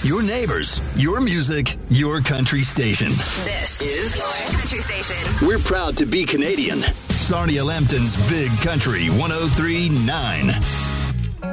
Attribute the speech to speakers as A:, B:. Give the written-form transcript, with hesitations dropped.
A: your neighbors, your music, your country station.
B: This is your country station.
A: We're proud to be Canadian. Sarnia Lambton's Big Country 103.9.